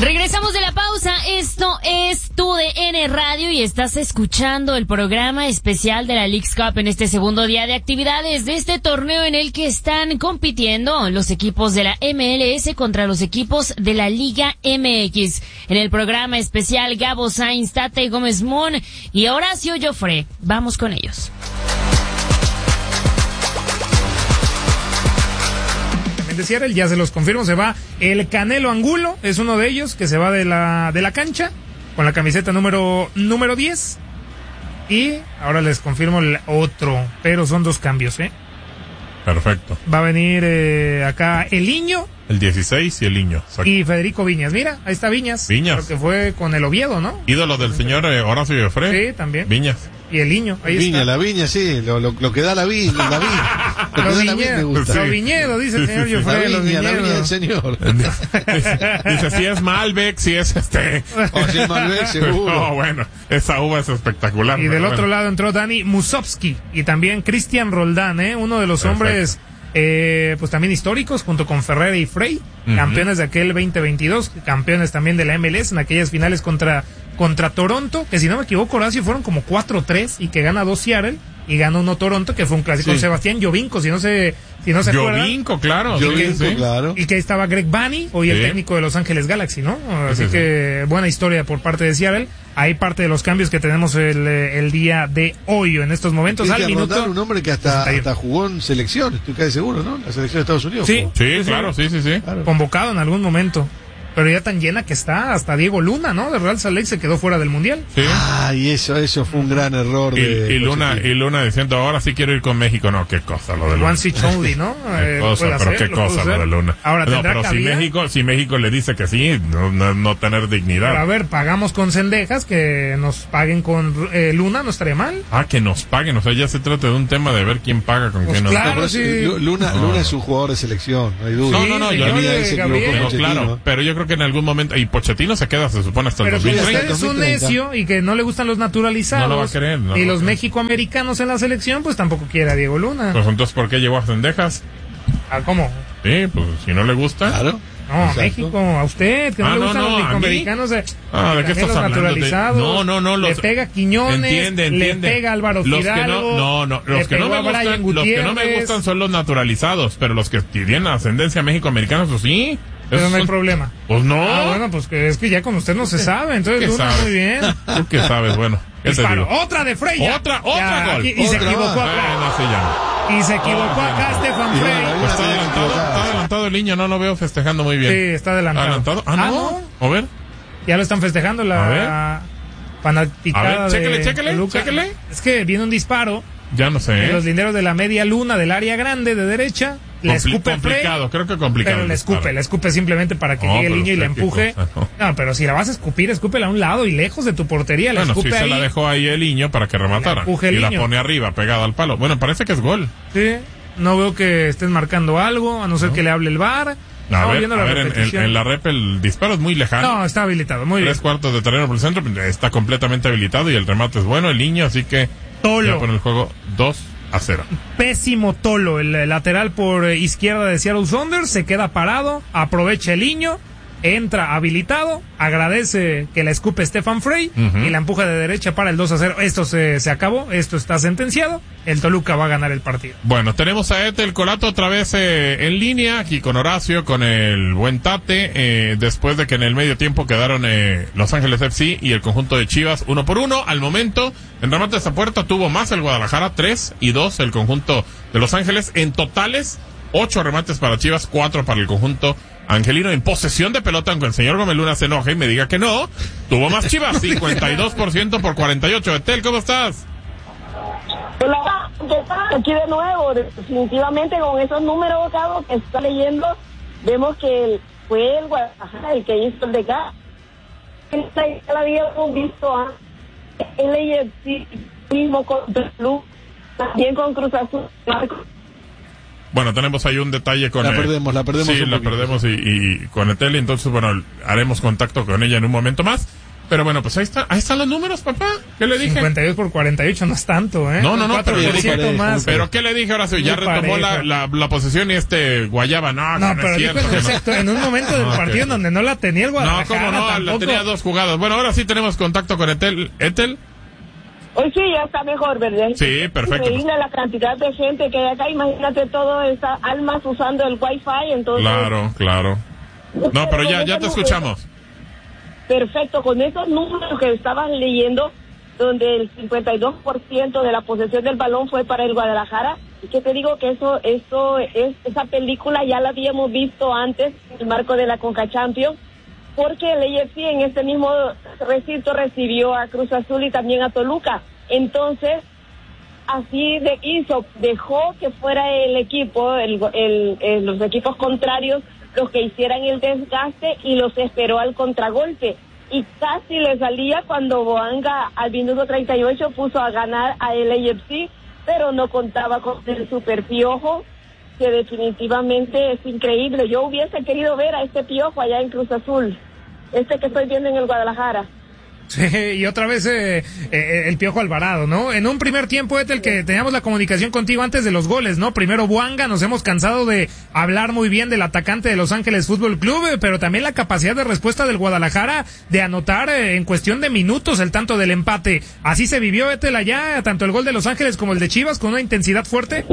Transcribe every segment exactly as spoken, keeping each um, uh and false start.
Regresamos de la pausa. Esto es Tu D N Radio y estás escuchando el programa especial de la Leagues Cup en este segundo día de actividades de este torneo en el que están compitiendo los equipos de la M L S contra los equipos de la Liga M X. En el programa especial, Gabo Sainz, Tate Gómez Mon y Horacio Joffre. Vamos con ellos. De Seattle, ya se los confirmo, se va el Canelo Angulo, es uno de ellos que se va de la de la cancha con la camiseta número número diez, y ahora les confirmo el otro, pero son dos cambios, ¿eh? Perfecto. Va a venir eh, acá el Iño, el dieciséis y el Iño. Exacto. Y Federico Viñas, mira, ahí está Viñas. Viñas. Creo que fue con el Oviedo, ¿no? Ídolo del señor eh, Horacio Joffre. Sí, también. Viñas. Y el Iño, ahí Viña, está. la viña, sí, lo, lo, lo que da la viña, la viña. Lo que Los da la viña me gusta. Los viñedos, dice el señor Joffre, La los viña, la viña del viñedos. señor. dice, dice, si es Malbec, si es este. Oh, si es Malbec, seguro. No, bueno, esa uva es espectacular. Y del bueno. otro lado entró Dani Musovski y también Cristian Roldán, ¿eh? Uno de los Perfecto. hombres eh, pues también históricos junto con Ferreira y Frey, uh-huh. campeones de aquel veinte veintidós, campeones también de la M L S en aquellas finales contra contra Toronto, que si no me equivoco, Horacio, fueron como cuatro tres y que gana dos Seattle y gana uno Toronto, que fue un clásico. Sí. Sebastián Giovinco, si no se si no se acuerdan. Giovinco, claro. Giovinco, sí, sí. claro. Y que ahí estaba Greg Banney, hoy sí. el técnico de Los Ángeles Galaxy, ¿no? Así sí, que sí. buena historia por parte de Seattle. Hay parte de los cambios que tenemos el, el día de hoy en estos momentos. Al minuto Rodar, un hombre que hasta, hasta jugó en selección, estoy casi seguro, ¿no? La selección de Estados Unidos. Sí, sí, sí, claro, sí, sí, sí. Claro. Convocado en algún momento. Pero ya tan llena que está, hasta Diego Luna, ¿no? De Real Salt Lake se quedó fuera del Mundial. Sí. Ah, y eso, eso fue un gran error. Y, de y Luna, y Luna diciendo, ahora sí quiero ir con México. No, qué cosa lo de Luna. One Sitch Only, ¿no? Qué cosa, pero hacer, qué cosa lo de Luna. Ahora, no, pero si México, si México le dice que sí, no, no, no tener dignidad. Pero a ver, pagamos con Cendejas, que nos paguen con eh, Luna, no estaría mal. Ah, que nos paguen, o sea, ya se trata de un tema de ver quién paga con pues quién claro, no. sí. Luna, no. Luna es un jugador de selección, no hay duda. No, no, no, sí, yo se equivocó no, claro, pero yo creo que en algún momento, y Pochettino se queda, se supone, hasta el pero dos mil treinta. Pero usted es un necio y que no le gustan los naturalizados. No lo va a querer. No y los mexicoamericanos en la selección, pues tampoco quiere a Diego Luna. Pues entonces, ¿por qué llevó a Cendejas? ¿Ah, cómo? Sí, pues si no le gusta. Claro. No, a México, a usted, que no ah, le no, gustan no, los mexicoamericanos. Eh, ah, ¿de qué estás hablando? Naturalizados, de... No, no, no. Los... Le pega Quiñones, entiende, entiende. le pega Álvaro los Fidalgo. Que no, no, no, los que no me gustan, los que no me gustan son los naturalizados, pero los que tienen ascendencia mexicoamericana, pues sí. Pero no hay son... problema. Pues no. Ah, bueno, pues que es que ya con usted no se sabe, entonces Luna muy bien. ¿Tú qué sabes? Bueno, ¿qué te digo? Otra de Frey. Otra, otra ya, gol. Aquí, y otra se equivocó más. acá. Ah, no se llama. Y se equivocó ah, acá Stefan Frey. Pues está adelantado, está adelantado el niño, no lo veo festejando muy bien. Sí, está adelantado. ¿Adelantado? Ah, no. Ah, no. A ver. Ya lo están festejando la fanaticada. A ver, chéquele, de chéquele, Toluca. chéquele. Es que viene un disparo. Ya no sé. En los linderos de la media luna del área grande de derecha. Le Compli- escupe complicado, Frey, creo que complicado. pero le escupe, le escupe simplemente para que No, llegue el pero niño y le usted, empuje. qué cosa, no. No, pero si la vas a escupir, escúpela a un lado y lejos de tu portería. Le Bueno, sí escupe se ahí. la dejó ahí el niño para que rematara. empuje el Y la niño. pone arriba, pegada al palo. Bueno, parece que es gol. Sí, no veo que estén marcando algo, a no ser No. que le hable el V A R. A Estamos ver, viendo a la ver en, en- repetición. en la rep el disparo es muy lejano. No, está habilitado, muy Tres bien. cuartos de terreno por el centro, está completamente habilitado y el remate es bueno, el niño, así que Tolo. ya pone el juego dos a cero. Pésimo Tolo, el, el lateral por eh, izquierda de Seattle Sounders, se queda parado, aprovecha el niño, entra habilitado, agradece que la escupe Stefan Frey Uh-huh. y la empuja de derecha para el dos a cero. Esto se, se acabó, esto está sentenciado, el Toluca va a ganar el partido. Bueno, tenemos a Etel Colato otra vez eh, en línea, aquí con Horacio, con el buen Tate, eh, después de que en el medio tiempo quedaron eh, Los Ángeles F C y el conjunto de Chivas uno por uno. Al momento, en remate de esta puerta tuvo más el Guadalajara, tres y dos el conjunto de Los Ángeles. En totales, ocho remates para Chivas, cuatro para el conjunto angelino. En posesión de pelota, aunque el señor Gómez Luna se enoje y me diga que no, tuvo más Chivas, cincuenta y dos por ciento por cuarenta y ocho. Etel, ¿cómo estás? Hola, ¿qué tal? Aquí de nuevo, definitivamente con esos números, Cabo, que está leyendo, vemos que el, fue el Guadalajara el que hizo el de acá. Esta ya la habíamos visto a el A F C mismo con el club, también con Cruz Azul. Bueno, tenemos ahí un detalle con... La eh, perdemos, la perdemos Sí, un la poquito. perdemos y, y con Etel, entonces, bueno, haremos contacto con ella en un momento más. Pero bueno, pues ahí está, ahí están los números, papá. ¿Qué le dije? cincuenta y dos por cuarenta y ocho no es tanto, ¿eh? No, no, no, pero, cuatro por ciento más. pero ¿qué le dije ahora? Sí, ya retomó la, la, la posesión y este Guayaba, no, no, no, pero es cierto. dijo en, un sector, en un momento del no, partido okay. en donde no la tenía el Guadalajara. No, cómo no, tampoco. la tenía dos jugadas. Bueno, ahora sí tenemos contacto con Etel. ¿Etel? Hoy sí, ya está mejor, ¿verdad? Sí, perfecto. Increíble la cantidad de gente que hay acá. Imagínate todas esas almas usando el Wi-Fi, entonces... Claro, claro. No, pero ya, ya te escuchamos. Perfecto, con esos números que estabas leyendo, donde el cincuenta y dos por ciento de la posesión del balón fue para el Guadalajara, y que te digo que eso, eso es, esa película ya la habíamos visto antes, en el marco de la Conca Champions, porque el A F C en este mismo recinto recibió a Cruz Azul y también a Toluca. Entonces, así de hizo, dejó que fuera el equipo, el, el, el, los equipos contrarios, los que hicieran el desgaste y los esperó al contragolpe. Y casi le salía cuando Boanga al minuto treinta y ocho puso a ganar a el A F C, pero no contaba con el super Piojo, que definitivamente es increíble. Yo hubiese querido ver a este Piojo allá en Cruz Azul, este que estoy viendo en el Guadalajara. Sí, y otra vez eh, eh, el Piojo Alvarado, ¿no? En un primer tiempo, Etel, que teníamos la comunicación contigo antes de los goles, ¿no? Primero Boanga, nos hemos cansado de hablar muy bien del atacante de Los Ángeles Fútbol Club, eh, pero también la capacidad de respuesta del Guadalajara de anotar eh, en cuestión de minutos el tanto del empate. Así se vivió, Etel, allá, tanto el gol de Los Ángeles como el de Chivas, con una intensidad fuerte.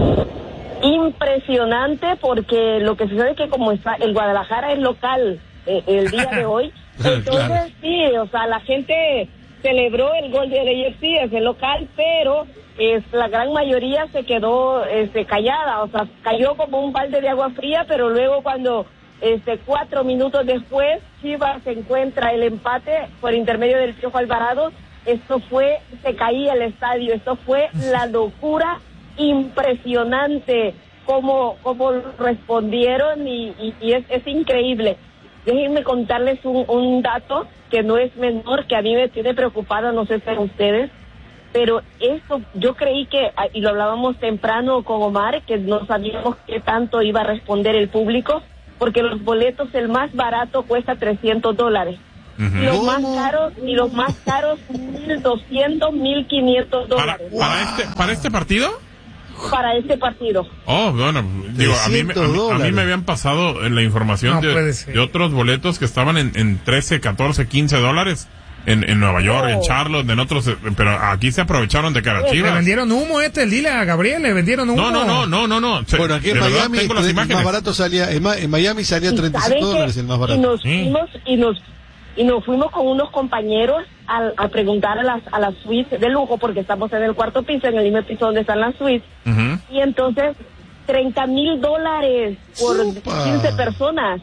Impresionante, porque lo que sucede es que como está el Guadalajara es local eh, el día de hoy, entonces claro. Sí, o sea, la gente celebró el gol del A F C, es el local, pero es, la gran mayoría se quedó este, callada, o sea, cayó como un balde de agua fría, pero luego cuando este, cuatro minutos después Chivas encuentra el empate por intermedio del Piojo Alvarado, esto fue, se caía el estadio, esto fue la locura, impresionante cómo, cómo respondieron y, y, y es, es increíble. Déjenme contarles un, un dato que no es menor, que a mí me tiene preocupada, no sé si a ustedes, pero esto, yo creí que, y lo hablábamos temprano con Omar, que no sabíamos qué tanto iba a responder el público, porque los boletos, el más barato cuesta trescientos dólares. Uh-huh. Los más caros, y los más caros, mil doscientos, mil quinientos dólares. ¿Para, para, este, ¿Para este partido? Para este partido. Oh, bueno, digo, a mí, a, mí, a mí me habían pasado la información no, de, de otros boletos que estaban en, en trece, catorce, quince dólares en, en Nueva York, oh. en Charlotte, en otros, pero aquí se aprovecharon de cara Chivas. Le vendieron humo, este, dile a Gabriel, le vendieron humo. No, no, no, no, no, no. Bueno, aquí en Miami verdad, el más barato salía, en, en Miami salía treinta y cinco dólares el más barato. Y nos fuimos, y nos y nos fuimos con unos compañeros a, a preguntar a las a las suites de lujo, porque estamos en el cuarto piso, en el mismo piso donde están las suites, uh-huh. y entonces treinta mil dólares por Supa. quince personas.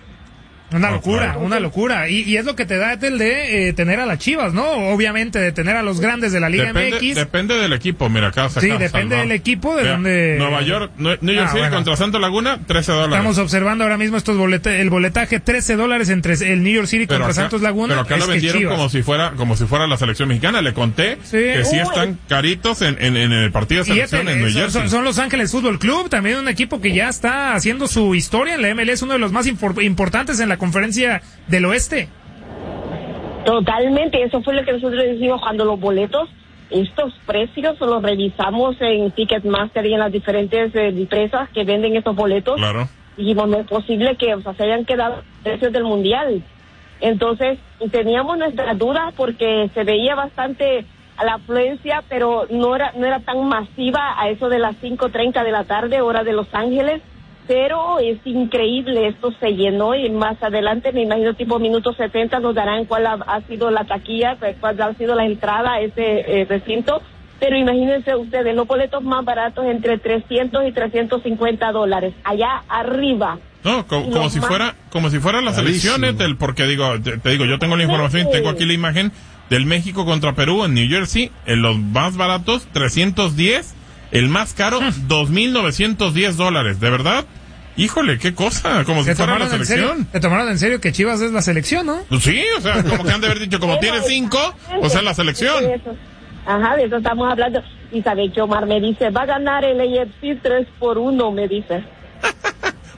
Una locura, una locura. Y, y es lo que te da el de eh, tener a las Chivas, ¿no? Obviamente, de tener a los grandes de la Liga depende, M X. Depende del equipo, mira, acá. acá sí, depende Salvador. del equipo, de Mira, donde... Nueva York, New York ah, City bueno. contra Santa Laguna, trece dólares. Estamos observando ahora mismo estos bolete, el boletaje, trece dólares entre el New York City pero contra acá, Santos Laguna. Pero acá es lo vendieron como si fuera como si fuera la selección mexicana. Le conté sí. que sí están caritos en, en, en el partido de selección este, en New Jersey. Son, son Los Ángeles Fútbol Club, también un equipo que ya está haciendo su historia en la M L S, uno de los más import, importantes en la conferencia del oeste. Totalmente, eso fue lo que nosotros decimos cuando los boletos, estos precios los revisamos en Ticketmaster y en las diferentes eh, empresas que venden estos boletos. Claro. Dijimos, no es posible que o sea, se hayan quedado precios del mundial. Entonces, teníamos nuestras dudas porque se veía bastante a la afluencia, pero no era no era tan masiva a eso de las cinco treinta de la tarde, hora de Los Ángeles. Pero es increíble, esto se llenó y más adelante, me imagino tipo minuto setenta, nos darán cuál ha, ha sido la taquilla, cuál ha sido la entrada a ese eh, recinto. Pero imagínense ustedes, los boletos más baratos entre trescientos y trescientos cincuenta dólares, allá arriba. No, co- como si más... fuera como si fuera la selección, Etel, porque digo, te, te digo, yo tengo la información, sí. tengo aquí la imagen del México contra Perú en New Jersey, en los más baratos, trescientos diez, el más caro, dos mil novecientos diez dólares, ¿de verdad? Híjole, qué cosa, como si fuera la selección. Te tomaron en serio que Chivas es la selección, ¿no? Pues sí, o sea, como que han de haber dicho, como tiene cinco, pues es la selección. Ajá, de eso estamos hablando. Y sabe que Omar me dice, va a ganar el A F C tres por uno, me dice.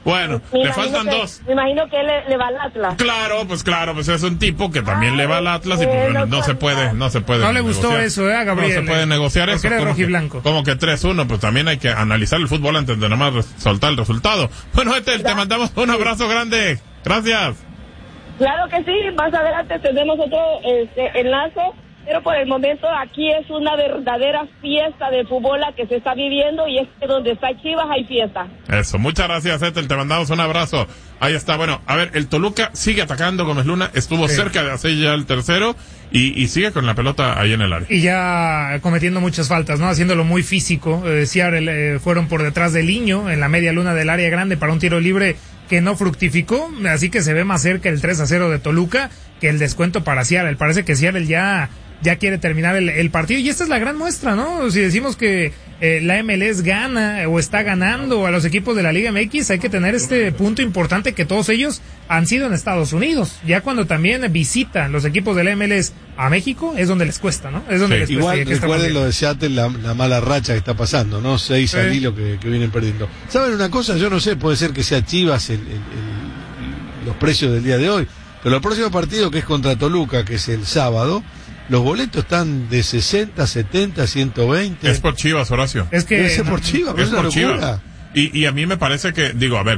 Bueno, me le faltan que, dos. Me imagino que él le, le va al Atlas. Claro, pues claro, pues es un tipo que también ah, le va al Atlas y pues, no, no se puede, no se puede. No le gustó negociar. eso, eh, a Gabriel. No se puede negociar eso. Era como rojiblanco. Que, como que tres uno, pues también hay que analizar el fútbol antes de nomás soltar el resultado. Bueno, este, te mandamos un abrazo grande. Gracias. Claro que sí, más adelante tenemos otro este, enlace. Pero por el momento aquí es una verdadera fiesta de fútbol la que se está viviendo y es que donde está Chivas hay fiesta. Eso, muchas gracias, Ethel, te mandamos un abrazo. Ahí está, bueno, a ver, el Toluca sigue atacando Gómez Luna, estuvo sí. cerca de hacer ya el tercero y, y sigue con la pelota ahí en el área. Y ya cometiendo muchas faltas, ¿no? Haciéndolo muy físico. Eh, Seattle eh, fueron por detrás del Liño en la media luna del área grande para un tiro libre que no fructificó, así que se ve más cerca el tres a cero de Toluca que el descuento para Seattle. Parece que Seattle ya... ya quiere terminar el, el partido y esta es la gran muestra, ¿no? Si decimos que eh, la M L S gana o está ganando a los equipos de la Liga M X, hay que tener este punto importante que todos ellos han sido en Estados Unidos. Ya cuando también visitan los equipos de la M L S a México es donde les cuesta, ¿no? Es donde sí. les Igual cuesta. recuerden lo de Seattle, la, la mala racha que está pasando, ¿no? Seis sí. al hilo que, que vienen perdiendo. ¿Saben una cosa? Yo no sé, puede ser que sea Chivas el, el, el, los precios del día de hoy, pero el próximo partido que es contra Toluca, que es el sábado, los boletos están de sesenta, setenta, ciento veinte. Es por Chivas, Horacio. Es que es por Chivas, es es una por locura. Chivas. Y, y a mí me parece que, digo, a ver,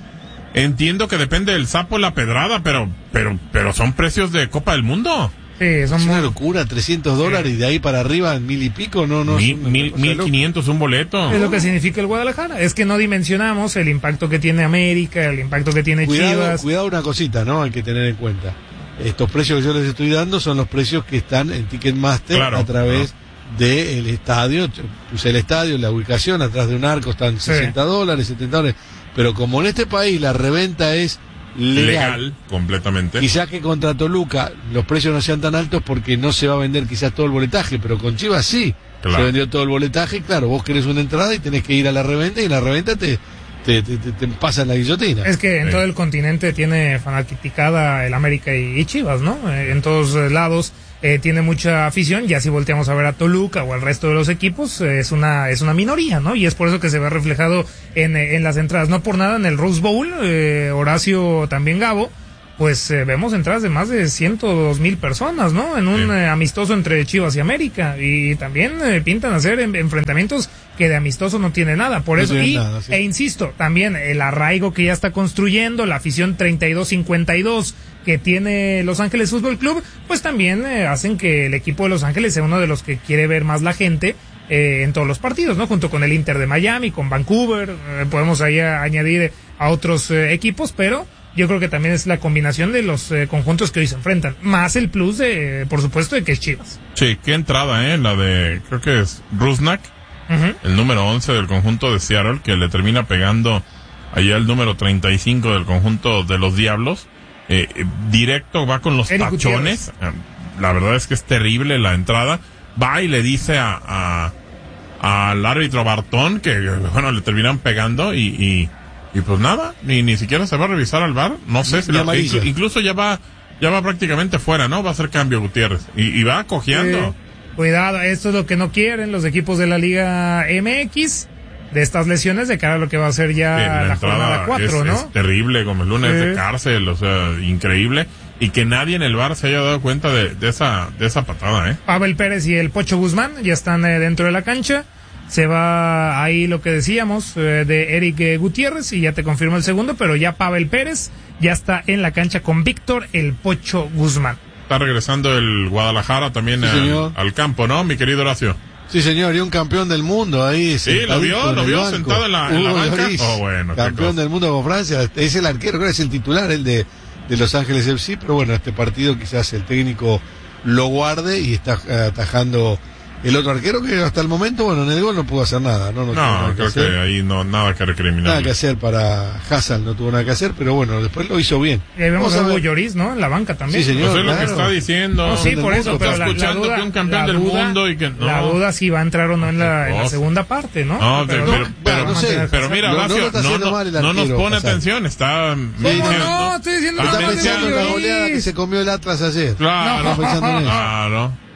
entiendo que depende del sapo la pedrada, pero, pero, pero son precios de Copa del Mundo. Sí, son es muy... una locura, trescientos dólares sí. y de ahí para arriba en mil y pico, no, no. Mil, mil, mil quinientos un boleto. Es lo que significa el Guadalajara. Es que no dimensionamos el impacto que tiene América, el impacto que tiene cuidado, Chivas. Cuidado una cosita, ¿no? Hay que tener en cuenta. Estos precios que yo les estoy dando son los precios que están en Ticketmaster claro, a través claro. del estadio. Puse el estadio, la ubicación, atrás de un arco están sí. sesenta dólares, setenta dólares. Pero como en este país la reventa es legal, legal completamente. Quizás que contra Toluca los precios no sean tan altos porque no se va a vender quizás todo el boletaje, pero con Chivas sí. Claro. Se vendió todo el boletaje, claro, vos querés una entrada y tenés que ir a la reventa y en la reventa te... Te, te, te, te pasan la guillotina. Es que en sí. todo el continente tiene fanaticada el América y, y Chivas, ¿no? Eh, en todos lados eh, tiene mucha afición, ya si volteamos a ver a Toluca o al resto de los equipos, eh, es una es una minoría, ¿no? Y es por eso que se ve reflejado en, en las entradas. No por nada en el Rose Bowl, eh, Horacio, también Gabo, pues eh, vemos entradas de más de ciento dos mil personas, ¿no? En un sí. eh, amistoso entre Chivas y América. Y también eh, pintan hacer en, enfrentamientos que de amistoso no tiene nada. Por no eso, y, nada, sí. e insisto, también el arraigo que ya está construyendo, la afición treinta y dos cincuenta y dos que tiene Los Ángeles Fútbol Club, pues también eh, hacen que el equipo de Los Ángeles sea uno de los que quiere ver más la gente eh, en todos los partidos, ¿no? Junto con el Inter de Miami, con Vancouver, eh, podemos ahí a, añadir a otros eh, equipos, pero yo creo que también es la combinación de los eh, conjuntos que hoy se enfrentan, más el plus de, eh, por supuesto, de que es Chivas. Sí, qué entrada, eh, la de, creo que es Rusnak, uh-huh. el número once del conjunto de Seattle, que le termina pegando allá el número treinta y cinco del conjunto de los Diablos, eh, eh, directo va con los Eric tachones, eh, la verdad es que es terrible la entrada, va y le dice a, a al árbitro Bartón que, bueno, le terminan pegando y, y Y pues nada, ni ni siquiera se va a revisar al V A R, no sé si la, inclu, incluso ya va ya va prácticamente fuera, ¿no? Va a hacer cambio Gutiérrez y, y va cojeando. Eh, cuidado, esto es lo que no quieren los equipos de la Liga M X, de estas lesiones de cara a lo que va a ser ya sí, la, la jornada cuatro, ¿no? Es terrible, Gómez Luna sí. es de cárcel, o sea, increíble. Y que nadie en el V A R se haya dado cuenta de, de esa de esa patada, ¿eh? Pavel Pérez y el Pocho Guzmán ya están eh, dentro de la cancha. Se va ahí lo que decíamos eh, de Eric eh, Gutiérrez y ya te confirmo el segundo, pero ya Pavel Pérez ya está en la cancha con Víctor el Pocho Guzmán. Está regresando el Guadalajara también sí, al, al campo, ¿no, mi querido Horacio? Sí, señor, y un campeón del mundo ahí. Sí, lo vio, lo vio sentado en la, en la banca. Lloris, oh, bueno, campeón del mundo con Francia, es el arquero, creo que es el titular, el de, de Los Ángeles F C, pero bueno, este partido quizás el técnico lo guarde y está atajando el otro arquero que hasta el momento, bueno, en el gol no pudo hacer nada, ¿no? No, no creo que, que ahí no, nada que recriminar. Nada que hacer para Hazard, no tuvo nada que hacer, pero bueno, después lo hizo bien. Y ahí vemos a Hugo Lloris, ¿no? En la banca también. Sí, señor, pues es claro. lo que está diciendo. No, sí, por eso, pero está la, escuchando la duda, que un campeón la del duda, mundo y que no. La duda si va a entrar o no en la, en la segunda parte, ¿no? No, pero, pero, pero, pero, no sé, pero mira, Horacio, no, no, no, no nos pone Hazard. atención, está... ¿Cómo no? Estoy diciendo está pensando en la goleada que se comió el Atlas ayer. Claro, claro.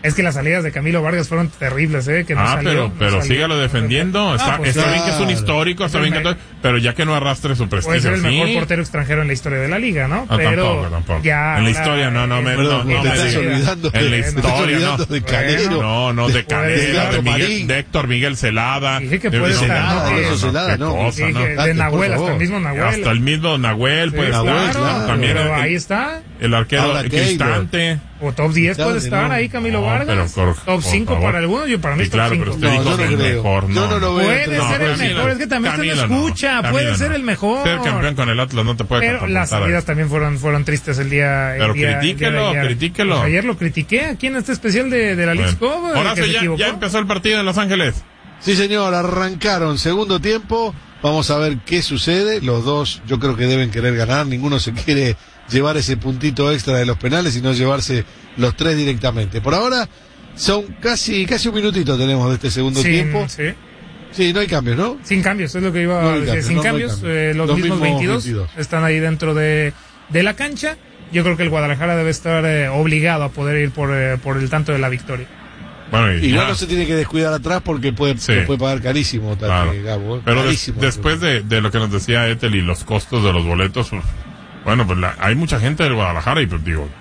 Es que las salidas de Camilo Vargas fueron terribles, ¿eh? Que no ah, salió, pero, no pero salió. sígalo defendiendo. Está, Ah, pues está claro. bien que es un histórico, está bien que todo, pero ya que no arrastre su prestigio. Puede ser el ¿sí? mejor portero extranjero en la historia de la liga, ¿no? No, pero tampoco, tampoco. ya en la ahora, historia, no, no, eh, me, Perdón, no, no te me estás digas. olvidando En la de, te estás historia, olvidando no. de Canelo. No, no, de Canela, de, de Miguel, Marín. de Héctor Miguel Celada. Dije que de puede Vicente estar, Celada, ¿no? Alonso, eso Celada, qué no. cosa, Dije, ¿no? de Date, Nahuel, por hasta el favor. mismo Nahuel. Hasta el mismo Nahuel, Sí, pues. Nahuel, claro, claro. También pero el- ahí está. El arquero Ahora Cristante. O top diez Claro puede que estar no. ahí Camilo No, Vargas. pero por- top por cinco favor. para algunos, yo para mí Sí, es top claro, cinco. pero usted No, dijo yo no el creo. mejor, no. Yo no lo veo. Puede entre- No, ser el Camilo, mejor, es que también Camilo usted no no, escucha, Camilo puede no. ser el mejor. Ser campeón con el Atlas no te puede Pero las catapultar ahí. salidas también fueron fueron tristes el día. el Pero día- el día de critíquelo, ayer. critíquelo. Pues ayer lo critiqué aquí en este especial de, de la Leagues Bueno. Cup. eh, Horacio, que se ya, equivocó. ya empezó el partido en Los Ángeles. Sí, señor, arrancaron segundo tiempo. Vamos a ver qué sucede. Los dos, yo creo que deben querer ganar. Ninguno se quiere llevar ese puntito extra de los penales, sino llevarse los tres directamente. Por ahora, son casi casi un minutito tenemos de este segundo Sin- tiempo. sí. Sí, no hay cambios, ¿no? Sin cambios, es lo que iba No a hay decir. cambios, Sin no, no hay cambios, cambios. eh, los, Los mismos, mismos veintidós, veintidós. están ahí dentro de, de la cancha. Yo creo que el Guadalajara debe estar eh, obligado a poder ir por, eh, por el tanto de la victoria. Bueno, y Igual ya. no se tiene que descuidar atrás porque puede, Sí. se puede pagar carísimo, Tate, Claro. Gabo, ¿eh? Pero des- Carísimo. después de, de lo que nos decía Ethel y los costos de los boletos, pues, bueno, pues la- hay mucha gente del Guadalajara y pues digo,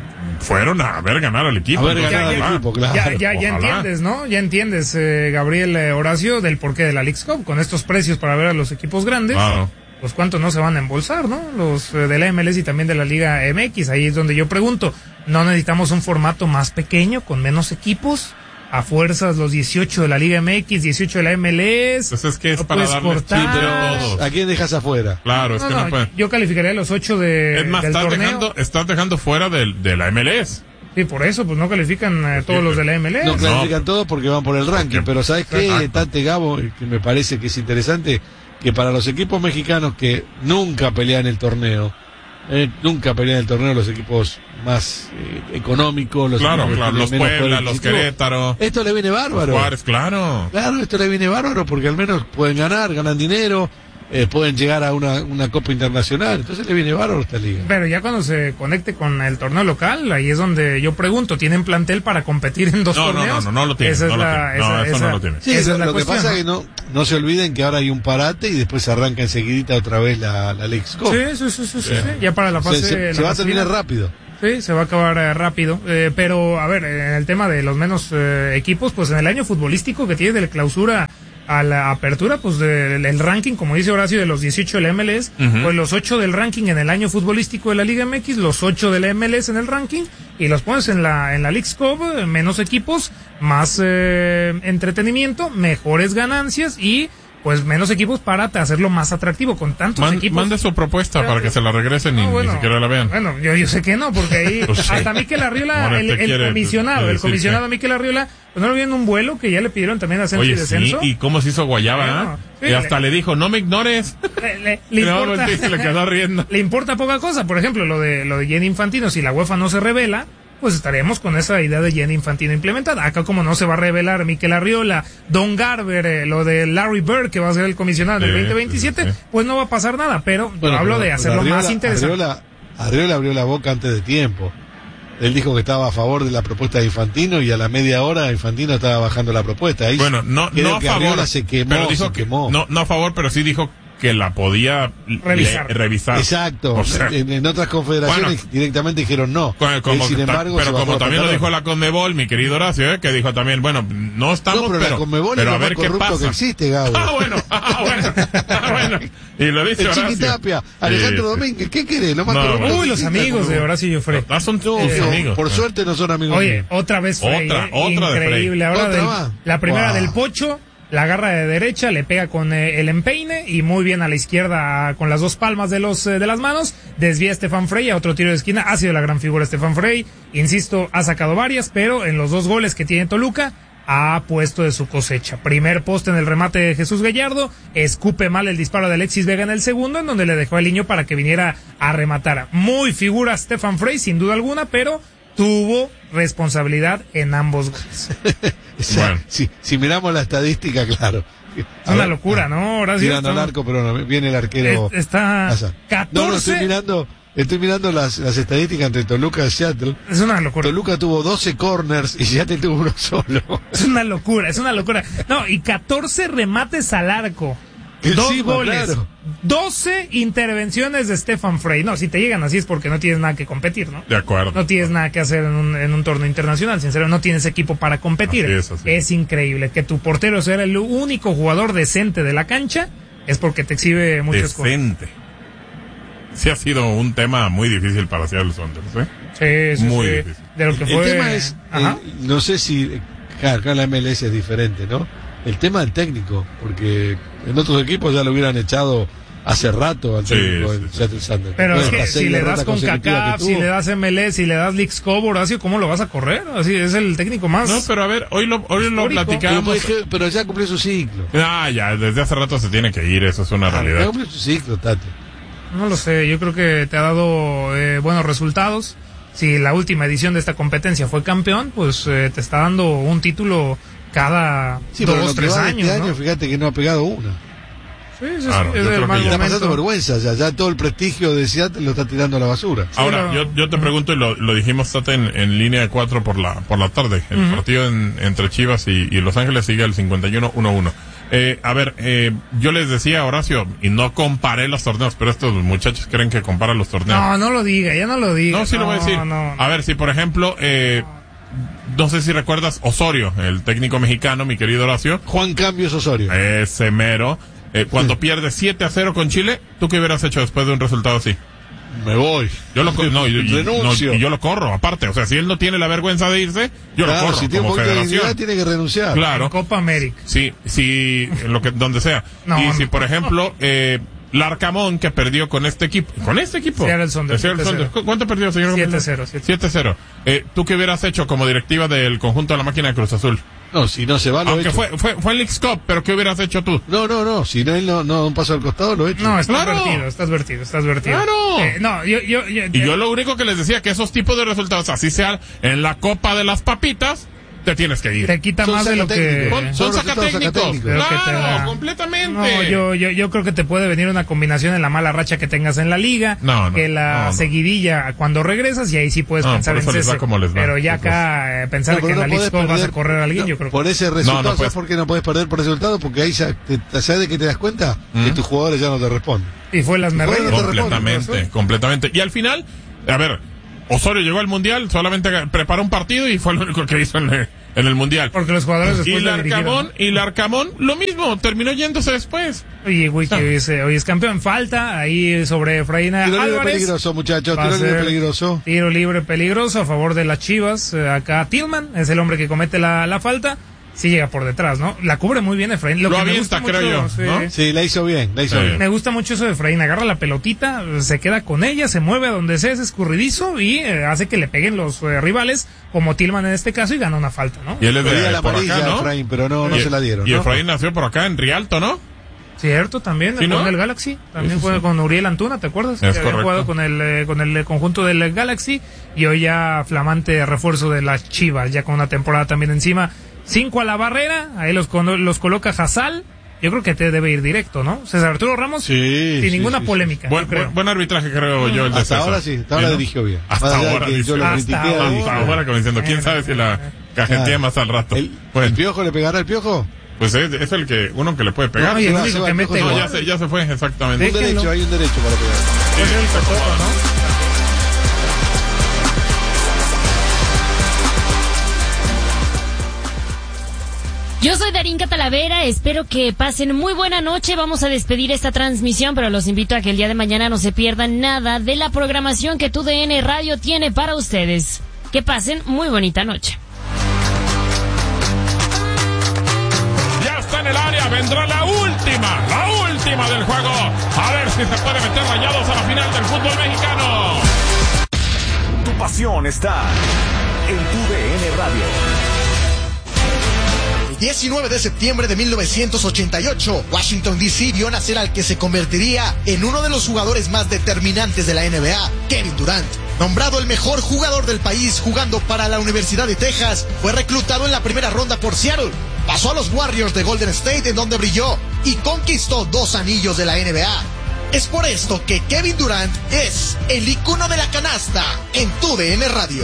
fueron a ver ganar al equipo. A ver entonces, ganar al ojalá. equipo, claro. Ya, ya, ya Ojalá. entiendes, ¿no? Ya entiendes, eh, Gabriel eh, Horacio, del porqué de la Leagues Cup. Con estos precios para ver a los equipos grandes, Claro. pues cuántos no se van a embolsar, ¿no? Los eh, de la M L S y también de la Liga M X. Ahí es donde yo pregunto, ¿no necesitamos un formato más pequeño, con menos equipos? A fuerzas los dieciocho de la Liga M X, dieciocho de la M L S. Pues es que es No para puedes darle cortar. chiste a todos. ¿A quién dejas afuera? Claro, es No, que no, no pueden. yo calificaría los ocho de, Es más, del estás torneo. dejando, estás dejando fuera del- de la M L S. Sí, por eso, pues no califican eh, todos Sí, los de la M L S. No clasifican todos porque van por el ranking, Porque- pero ¿sabes qué, Exacto. Tate, Gabo? Que me parece que es interesante, que para los equipos mexicanos que nunca pelean el torneo, eh, nunca pelean el torneo los equipos más eh, económicos, los Claro, equipos que claro, tienen los menos Puebla, poder los adquisitivo, Querétaro, esto le viene los bárbaro. Juárez, claro. Claro, esto le viene bárbaro porque al menos pueden ganar, ganan dinero, eh, pueden llegar a una, una Copa Internacional, entonces le viene bárbaro a esta liga. Pero ya cuando se conecte con el torneo local, ahí es donde yo pregunto, ¿tienen plantel para competir en dos No, no, torneos? no, no, no lo tienen, Esa es no lo la, tienen. No, esa- eso no esa- lo tienen. Sí, esa lo, es la lo que cuestión, pasa es que no, no se olviden que ahora hay un parate y después se arranca enseguidita otra vez la, la Leagues Cup. Sí, sí, sí, sí, sí, sí, ya para la Se- fase... se, la se va a fase terminar final. rápido. Sí, se va a acabar eh, rápido. Eh, pero, a ver, en el tema de los menos eh, equipos, pues en el año futbolístico que tiene de la clausura a la apertura, pues del el ranking, como dice Horacio, de los dieciocho de la M L S, Ujú. pues los ocho del ranking en el año futbolístico de la Liga M X, los ocho de la M L S en el ranking, y los pones en la en la Leagues Cup, eh, menos equipos, más eh, entretenimiento, mejores ganancias y pues menos equipos para hacerlo más atractivo con tantos Man- equipos. mande su propuesta para que se la regresen y No, bueno, ni siquiera la vean. Bueno, yo, yo sé que no, porque ahí Pues sí. hasta Mikel Arriola, Ahora el, te el quiere comisionado, el decir comisionado que- Mikel Arriola, pues no lo vi en un vuelo que ya le pidieron también ascenso y Oye, sí, descenso. y cómo se hizo Guayaba, Bueno, ¿ah? sí, Y hasta le- le dijo, no me ignores. Le, le- le Y no, importa, volteé y se le quedó riendo. le importa poca cosa. Por ejemplo, lo de lo de Gianni Infantino, si la UEFA no se revela, pues estaríamos con esa idea de Gianni Infantino implementada. Acá como no se va a revelar Mikel Arriola, Don Garber, eh, lo de Larry Bird, que va a ser el comisionado en el Sí, veinte veintisiete, sí, sí. pues no va a pasar nada. Pero yo hablo pero- de hacerlo pero más Arriola- interesante. Arriola, Arriola abrió la boca antes de tiempo. Él dijo que estaba a favor de la propuesta de Infantino y a la media hora Infantino estaba bajando la propuesta. Ahí Bueno, no, creo no a que favor. Arriola se quemó, pero dijo se que, quemó. no, no a favor, pero sí dijo que la podía le- Revisar. revisar. Exacto. O sea, en, en otras confederaciones Bueno. directamente dijeron no. co- como- Él, sin ta- embargo, se pero bajó como la también lo pantalón. dijo la Conmebol, mi querido Horacio, ¿eh? Que dijo también, bueno, no estamos, No, pero, pero, la Conmebol pero es a lo ver más qué corrupto pasa. que existe, Gabo. Ah, bueno, ah, bueno, ah, bueno. Y lo dice El Horacio. Chiquitapia, Alejandro Sí, sí. Domínguez, ¿qué querés? Lo más No, corrupto bueno. que Uy, los existe, amigos de Conmebol. Horacio Joffre. Ah, son tus No, amigos. por suerte no son amigos Oye, míos. otra vez Frey, Otra, ¿eh? otra de Frey. Increíble. Ahora, ¿Otra del- más? la primera Wow. del Pocho, la agarra de derecha, le pega con eh, el empeine y muy bien a la izquierda con las dos palmas de los eh, de las manos, desvía a Estefan Frey a otro tiro de esquina. Ha sido la gran figura Estefan Frey. Insisto, ha sacado varias, pero en los dos goles que tiene Toluca ha puesto de su cosecha. Primer poste en el remate de Jesús Gallardo, escupe mal el disparo de Alexis Vega en el segundo, en donde le dejó al niño para que viniera a rematar. Muy figura Stefan Frey, sin duda alguna, pero tuvo responsabilidad en ambos goles. O sea, Bueno. si, si miramos la estadística, claro. Es una locura, ¿no? Horacio? Tiran al arco, pero no, viene el arquero. Eh, está Asa. catorce. No, no, estoy mirando, Estoy mirando las, las estadísticas entre Toluca y Seattle. Es una locura. Toluca tuvo doce corners y Seattle tuvo uno solo. Es una locura, es una locura. No, y catorce remates al arco. Dos Encima, goles. claro. doce intervenciones de Stefan Frey. No, si te llegan así es porque no tienes nada que competir, ¿no? De acuerdo. No tienes nada que hacer en un, en un torneo internacional. Sinceramente, no tienes equipo para competir. Así es, así es. Es increíble que tu portero sea el único jugador decente de la cancha. Es porque te exhibe muchas cosas. Decente. Sí ha sido un tema muy difícil para Seattle Sounders, ¿eh? Sí, sí, Muy sí. difícil. De lo que El fue. tema es, Ajá. eh, no sé si, claro, acá la M L S es diferente, ¿no? El tema del técnico, porque en otros equipos ya lo hubieran echado hace rato al Sí, técnico sí, en sí. Seattle Sounders. Pero Después es de que las seis si le das derrotas con consecutivas CACAF, que si tuvo. le das M L S, si le das Leagues Cup, Horacio, ¿cómo lo vas a correr? Así es el técnico más. No, pero a ver, hoy lo, hoy lo Histórico. Pero, platicábamos. pues, que- pero ya cumplió su ciclo. Ah, ya, desde hace rato se tiene que ir, eso es una Ya realidad. cumplió su ciclo, Tati. No lo sé, yo creo que te ha dado eh, buenos resultados. Si la última edición de esta competencia fue campeón, pues eh, te está dando un título cada Sí, pero dos, lo que tres va de años. este ¿no? año, fíjate que no ha pegado una. Sí, sí, sí, Claro, es yo el creo mal que ya Está momento. pasando vergüenza, ya, ya todo el prestigio de Seattle lo está tirando a la basura. Ahora, no. yo, yo te pregunto, y lo, lo dijimos Tata, en, en línea de cuatro por la, por la tarde. El Ujú. partido en- entre Chivas y, y Los Ángeles sigue el cincuenta y uno uno uno. Eh, a ver, eh, yo les decía a Horacio, y no comparé los torneos, pero estos muchachos creen que comparan los torneos. No, no lo diga, ya no lo diga. No, sí lo voy a decir. No, no. A ver, si por ejemplo, eh, no sé si recuerdas Osorio, el técnico mexicano, mi querido Horacio, Juan Cambios Osorio. ese mero, eh, cuando pierde siete a cero con Chile, ¿tú qué hubieras hecho después de un resultado así? Me voy. Yo lo, co- no, y, y- no, Renuncio. y yo lo corro, aparte, o sea, si él no tiene la vergüenza de irse, yo Claro, lo corro si tiene un como poquito de federación. dignidad, tiene que renunciar. Claro. En Copa América. Sí, sí, lo que, donde sea. No, y si, no. por ejemplo, eh, Larcamón, que perdió con este equipo, con este equipo. Seattle Sounders, De Seattle siete cero. Sounders. ¿Cu- ¿Cuánto perdió, señor? siete cero, siete cero. siete cero. Eh, ¿tú qué hubieras hecho como directiva del conjunto de la máquina de Cruz Azul? No, si no se va, lo Aunque echo. fue, fue, fue el Leagues Cup, pero ¿qué hubieras hecho tú? No, no, no. Si no, él no, no un paso al costado, lo echo. No, estás Claro. vertido, estás vertido, estás vertido. Claro. Eh, no, yo, yo, yo, Y yo lo único que les decía, que esos tipos de resultados, así sea en la Copa de las Papitas, te tienes que ir. te quita Son más de lo que... sacatécnicos. Son, son Son resultados sacatécnicos. sacatécnicos. Creo que te Claro, da- completamente. No, yo, yo, yo creo que te puede venir una combinación en la mala racha que tengas en la liga, No, no, que la no, no. seguidilla cuando regresas y ahí sí puedes No, pensar por en eso les va cese. como les va, Pero ya chicos. acá eh, pensar No, que pero en la no Leagues podés Cup vas a perder- correr a alguien, no, yo creo que... Por ese resultado, No, no ¿sabes puedes. por qué no puedes perder por resultado? Porque ahí ya te, ¿sabes de qué te das cuenta? Que tus jugadores ya no te responden. Y fue las Bueno, merreñas. te respondo, Completamente, profesor. completamente. Y al final, a ver, Osorio llegó al Mundial, solamente preparó un partido y fue lo único que hizo en el, en el Mundial. Porque los jugadores Y después le dirigieron. Larcamón, y Larcamón, lo mismo, terminó yéndose después. Oye, güey, que hoy es, eh, hoy es campeón. Falta ahí sobre Efraín Tiro libre Álvarez. peligroso, muchachos. Va a Tiro libre ser peligroso. Tiro libre peligroso a favor de las Chivas. Eh, acá Tillman es el hombre que comete la, la falta. Sí llega por detrás, ¿no? La cubre muy bien Efraín. Lo que me avienta, gusta creo mucho, yo, sí. ¿no? Sí, la hizo bien, la hizo Sí. bien. Me gusta mucho eso de Efraín. Agarra la pelotita, se queda con ella, se mueve a donde sea, es escurridizo y eh, hace que le peguen los eh, rivales, como Tillman en este caso, y gana una falta, ¿no? Y él es Pedía de la por amarilla acá, ¿no? Efraín, pero no, no Y- se la dieron. Y ¿no? Efraín nació por acá en Rialto, ¿no? Cierto, también, ¿Sí, con no? el Galaxy, también Sí, sí, fue sí. con Uriel Antuna, ¿te acuerdas? Es Que habían correcto. jugado con el, eh, con el eh, conjunto del Galaxy y hoy ya flamante refuerzo de las Chivas, ya con una temporada también encima. Cinco a la barrera, ahí los, con- los coloca Hazal, yo creo que te debe ir directo, ¿no? César Arturo Ramos, Sí, sin sí, ninguna sí, polémica, Buen, yo creo. buen, buen arbitraje, creo yo, el de Hasta César. ahora sí, hasta ahora ¿no? dirigió bien. Hasta Más allá de ahora, que dice. yo lo Hasta critiqué, ahora. dirigió Hasta ahora, como diciendo, quién sabe si la cajentea Claro. más al rato. ¿El, Bueno, ¿El piojo le pegará al piojo? pues es, es el que, uno que le puede pegar. No, y el se va, único se va, que el mete viejo No, gol. ya se, ya se fue, exactamente. Un Déjenlo. derecho, hay un derecho para pegar. Sí, Pues él se se toca, acomoda. ¿no? Yo soy Darinka Talavera, espero que pasen muy buena noche. Vamos a despedir esta transmisión, pero los invito a que el día de mañana no se pierdan nada de la programación que tu D N Radio tiene para ustedes. Que pasen muy bonita noche. Ya está en el área, vendrá la última, la última del juego. A ver si se puede meter Rayados a la final del fútbol mexicano. Tu pasión está en tu D N Radio. diecinueve de septiembre de mil novecientos ochenta y ocho, Washington D C vio nacer al que se convertiría en uno de los jugadores más determinantes de la N B A, Kevin Durant. Nombrado el mejor jugador del país jugando para la Universidad de Texas, fue reclutado en la primera ronda por Seattle. Pasó a los Warriors de Golden State, en donde brilló y conquistó dos anillos de la N B A. Es por esto que Kevin Durant es el icono de la canasta en tu D N Radio.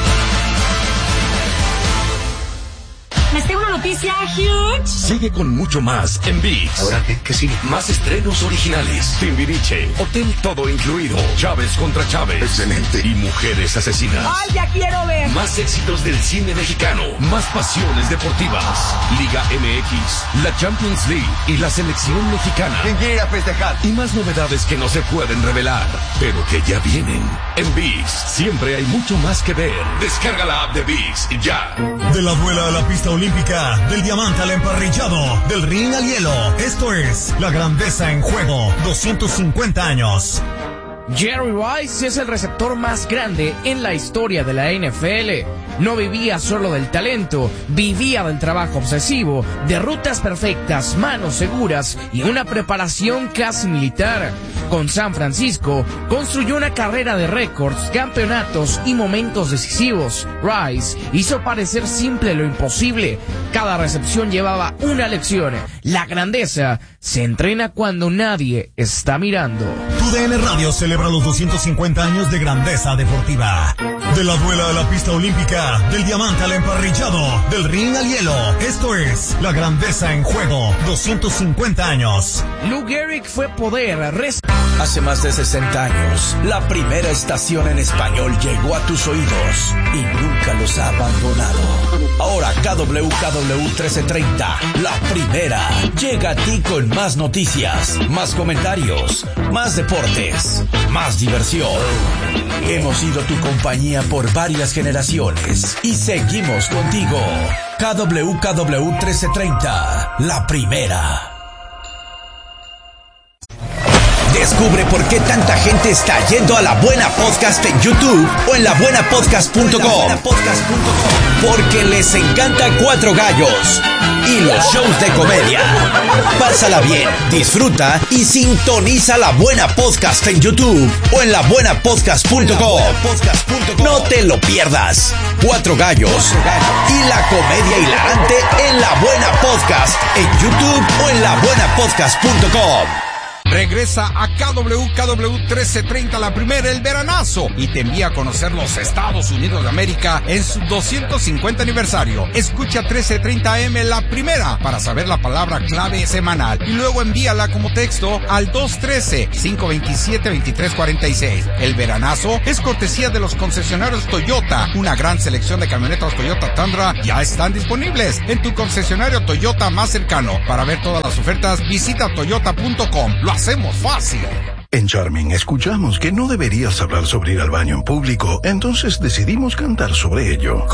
Les tengo una noticia huge. Sigue con mucho más en ViX. ¿Ahora qué? ¿Qué sigue? Más estrenos originales. Timbiriche, Hotel Todo Incluido, Chávez contra Chávez. Excelente. Y Mujeres Asesinas. ¡Ay, ya quiero ver! Más éxitos del cine mexicano. Más pasiones deportivas. Liga M X, la Champions League y la selección mexicana. ¿Quién quiere ir a festejar? Y más novedades que no se pueden revelar, pero que ya vienen. En ViX siempre hay mucho más que ver. Descarga la app de ViX ya. De la duela a la pista olímpica, del diamante al emparrillado, del ring al hielo. Esto es La Grandeza en Juego, doscientos cincuenta años. Jerry Rice es el receptor más grande en la historia de la N F L. No vivía solo del talento, vivía del trabajo obsesivo, de rutas perfectas, manos seguras y una preparación casi militar. Con San Francisco, construyó una carrera de récords, campeonatos y momentos decisivos. Rice hizo parecer simple lo imposible. Cada recepción llevaba una lección. La grandeza se entrena cuando nadie está mirando. Tu D N Radio celebra los doscientos cincuenta años de grandeza deportiva. De la duela a la pista olímpica, del diamante al emparrillado, del ring al hielo. Esto es La Grandeza en Juego, doscientos cincuenta años. Lou Gehrig fue poder. Res- Hace más de sesenta años, la primera estación en español llegó a tus oídos y nunca los ha abandonado. Ahora K W K W trece treinta, la primera, llega a ti con más noticias, más comentarios, más deportes, más diversión. Hemos sido tu compañía por varias generaciones y seguimos contigo. K W K W trece treinta, la primera. Descubre por qué tanta gente está yendo a La Buena Podcast en YouTube o en la buena podcast punto com. Porque les encanta Cuatro Gallos y los shows de comedia. Pásala bien, disfruta y sintoniza La Buena Podcast en YouTube o en la buena podcast punto com. No te lo pierdas. Cuatro Gallos y la comedia hilarante en La Buena Podcast en YouTube o en la buena podcast punto com. Regresa a K W K W trece treinta, la primera, el veranazo, y te envía a conocer los Estados Unidos de América en su doscientos cincuenta aniversario. Escucha trece treinta A M la primera para saber la palabra clave semanal y luego envíala como texto al dos uno tres, cinco dos siete, dos tres cuatro seis. El veranazo es cortesía de los concesionarios Toyota. Una gran selección de camionetas Toyota Tundra ya están disponibles en tu concesionario Toyota más cercano. Para ver todas las ofertas, visita toyota punto com. Lo hacemos fácil. En Charming escuchamos que no deberías hablar sobre ir al baño en público, entonces decidimos cantar sobre ello.